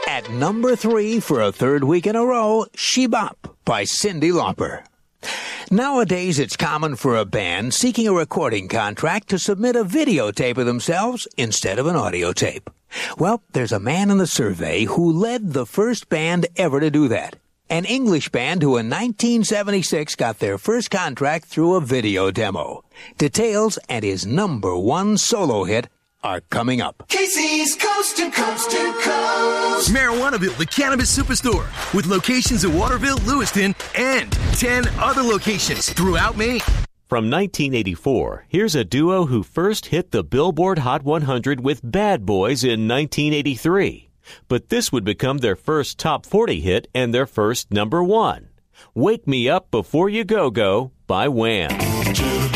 At number 3 for a third week in a row, She Bop by Cyndi Lauper. Nowadays, it's common for a band seeking a recording contract to submit a videotape of themselves instead of an audio tape. Well, there's a man in the survey who led the first band ever to do that. An English band who in 1976 got their first contract through a video demo. Details and his number 1 solo hit are coming up. Casey's Coast to Coast to Coast. Marijuanaville, the cannabis superstore, with locations in Waterville, Lewiston, and 10 other locations throughout Maine. From 1984, here's a duo who first hit the Billboard Hot 100 with Bad Boys in 1983. But this would become their first top 40 hit and their first number 1. Wake Me Up Before You Go Go by Wham!